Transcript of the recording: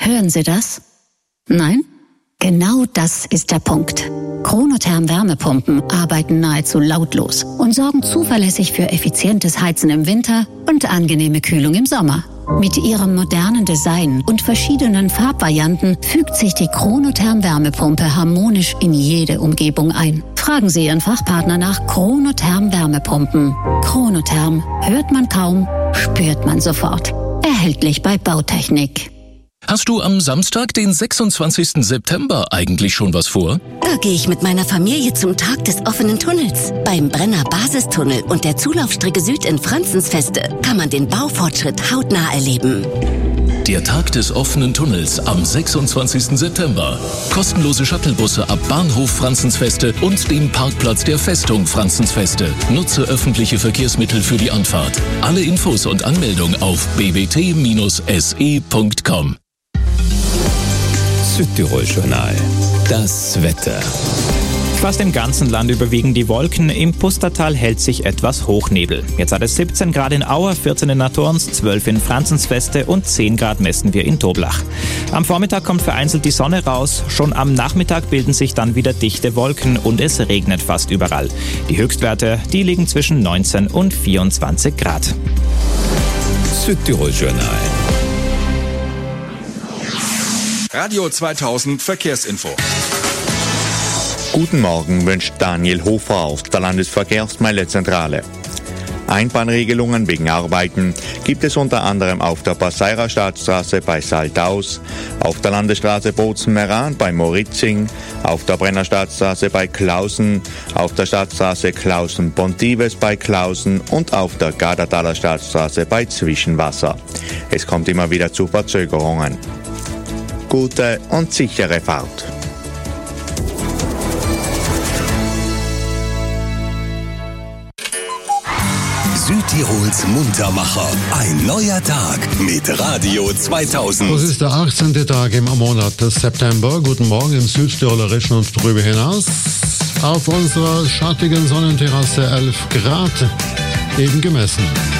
Hören Sie das? Nein? Genau das ist der Punkt. Chronotherm Wärmepumpen arbeiten nahezu lautlos und sorgen zuverlässig für effizientes Heizen im Winter und angenehme Kühlung im Sommer. Mit ihrem modernen Design und verschiedenen Farbvarianten fügt sich die Chronotherm Wärmepumpe harmonisch in jede Umgebung ein. Fragen Sie Ihren Fachpartner nach Chronotherm Wärmepumpen. Chronotherm hört man kaum, spürt man sofort. Erhältlich bei Bautechnik. Hast du am Samstag, den 26. September, eigentlich schon was vor? Da gehe ich mit meiner Familie zum Tag des offenen Tunnels. Beim Brenner Basistunnel und der Zulaufstrecke Süd in Franzensfeste kann man den Baufortschritt hautnah erleben. Der Tag des offenen Tunnels am 26. September. Kostenlose Shuttlebusse ab Bahnhof Franzensfeste und dem Parkplatz der Festung Franzensfeste. Nutze öffentliche Verkehrsmittel für die Anfahrt. Alle Infos und Anmeldung auf bbt-se.com. Südtirol-Journal. Das Wetter. Fast im ganzen Land überwiegen die Wolken. Im Pustertal hält sich etwas Hochnebel. Jetzt hat es 17 Grad in Auer, 14 in Natorns, 12 in Franzensfeste und 10 Grad messen wir in Toblach. Am Vormittag kommt vereinzelt die Sonne raus. Schon am Nachmittag bilden sich dann wieder dichte Wolken und es regnet fast überall. Die Höchstwerte, die liegen zwischen 19 und 24 Grad. Südtirol-Journal. Radio 2000 Verkehrsinfo. Guten Morgen wünscht Daniel Hofer aus der Landesverkehrsmeldezentrale. Einbahnregelungen wegen Arbeiten gibt es unter anderem auf der Passeira Staatsstraße bei Saltaus, auf der Landesstraße Bozen-Meran bei Moritzing, auf der Brenner Staatsstraße bei Klausen, auf der Staatsstraße Klausen-Pontives bei Klausen und auf der Gardertaler Staatsstraße bei Zwischenwasser. Es kommt immer wieder zu Verzögerungen. Gute und sichere Fahrt. Südtirols Muntermacher. Ein neuer Tag mit Radio 2000. Das ist der 18. Tag im Monat des September. Guten Morgen im Südtirolerischen und darüber hinaus. Auf unserer schattigen Sonnenterrasse 11 Grad eben gemessen.